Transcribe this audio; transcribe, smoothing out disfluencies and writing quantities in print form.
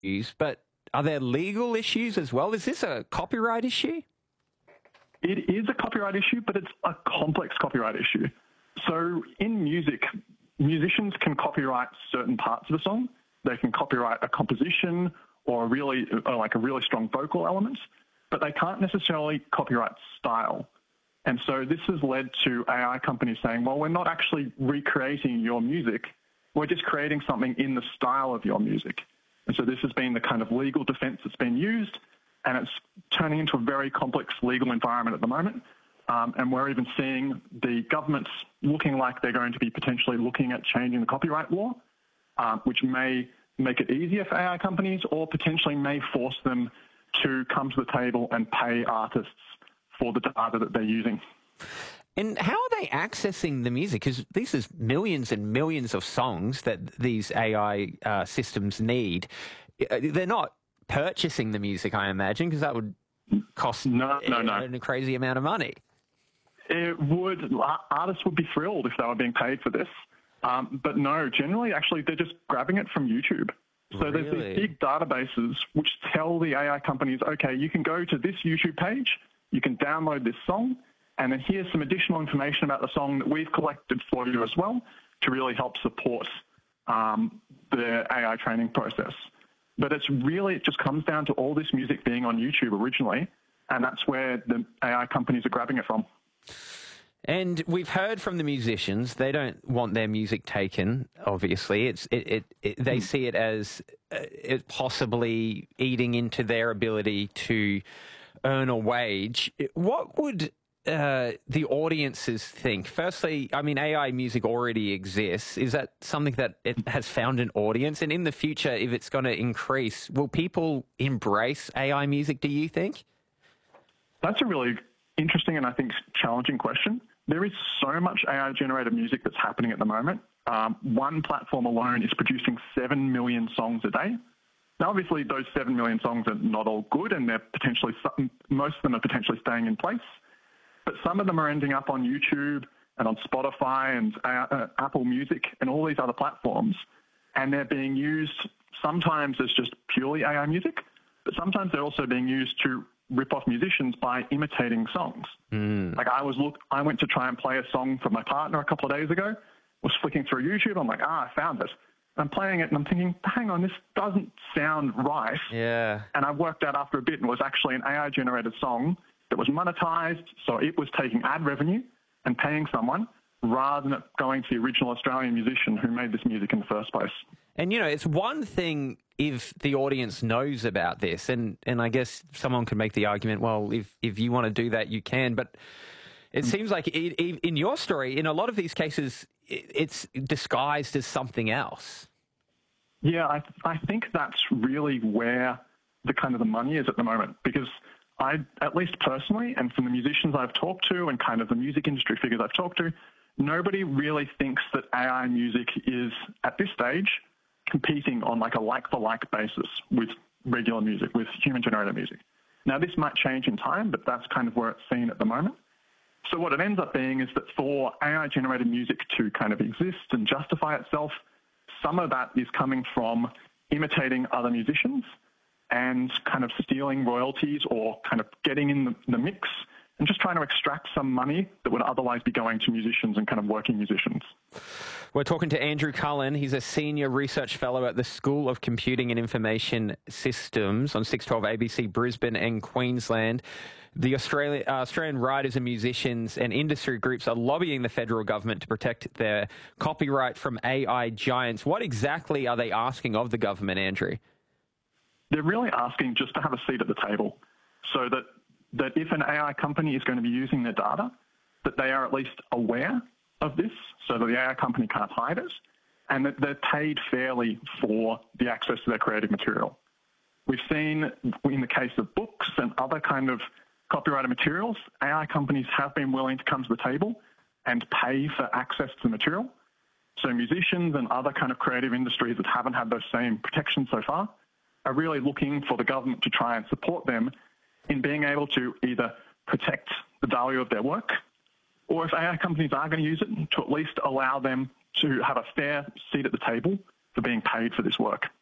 issues, but are there legal issues as well? Is this a copyright issue? It is a copyright issue, but it's a complex copyright issue. So in music, musicians can copyright certain parts of a song. They can copyright a composition or a really strong vocal element, but they can't necessarily copyright style. And so this has led to AI companies saying, well, we're not actually recreating your music. We're just creating something in the style of your music. And so this has been the kind of legal defense that's been used, and it's turning into a very complex legal environment at the moment. And we're even seeing the governments looking like they're going to be potentially looking at changing the copyright law, which may make it easier for AI companies or potentially may force them to come to the table and pay artists for the data that they're using. And how are they accessing the music? Because these is millions and millions of songs that these AI systems need. They're not purchasing the music, I imagine, because that would cost a crazy amount of money. It would. Artists would be thrilled if they were being paid for this. But no, generally, actually, they're just grabbing it from YouTube. So Really? There's these big databases which tell the AI companies, okay, you can go to this YouTube page, you can download this song, and then here's some additional information about the song that we've collected for you as well to really help support the AI training process. But it just comes down to all this music being on YouTube originally, and that's where the AI companies are grabbing it from. And we've heard from the musicians, they don't want their music taken, obviously. They see it as it possibly eating into their ability to earn a wage. What would the audiences think? Firstly, I mean, AI music already exists. Is that something that it has found an audience? And in the future, if it's going to increase, will people embrace AI music, do you think? That's a really interesting and I think challenging question. There is so much AI-generated music that's happening at the moment. One platform alone is producing 7 million songs a day. Now, obviously, those 7 million songs are not all good, and most of them are potentially staying in place. But some of them are ending up on YouTube and on Spotify and Apple Music and all these other platforms, and they're being used sometimes as just purely AI music, but sometimes they're also being used to rip off musicians by imitating songs. Like I went to try and play a song for my partner a couple of days ago, was flicking through YouTube, I'm like, I found it. I'm playing it and I'm thinking, hang on, this doesn't sound right. Yeah. And I worked out after a bit and it was actually an AI-generated song that was monetized, so it was taking ad revenue and paying someone rather than it going to the original Australian musician who made this music in the first place. And, it's one thing if the audience knows about this, and I guess someone could make the argument, well, if you want to do that, you can. But it seems like in your story, in a lot of these cases, it's disguised as something else. Yeah, I think that's really where the money is at the moment, because at least personally, and from the musicians I've talked to and kind of the music industry figures I've talked to, nobody really thinks that AI music is, at this stage, competing on like a like-for-like basis with regular music, with human-generated music. Now, this might change in time, but that's kind of where it's seen at the moment. So what it ends up being is that for AI-generated music to kind of exist and justify itself, some of that is coming from imitating other musicians and kind of stealing royalties or kind of getting in the mix and just trying to extract some money that would otherwise be going to musicians and kind of working musicians. We're talking to Andrew Cullen. He's a senior research fellow at the School of Computing and Information Systems on 612 ABC Brisbane and Queensland. The Australian writers and musicians and industry groups are lobbying the federal government to protect their copyright from AI giants. What exactly are they asking of the government, Andrew? They're really asking just to have a seat at the table so that if an AI company is going to be using their data, that they are at least aware of this so that the AI company can't hide it, and that they're paid fairly for the access to their creative material. We've seen in the case of books and other kind of copyrighted materials, AI companies have been willing to come to the table and pay for access to the material. So musicians and other kind of creative industries that haven't had those same protections so far are really looking for the government to try and support them in being able to either protect the value of their work, or if AI companies are going to use it, to at least allow them to have a fair seat at the table for being paid for this work.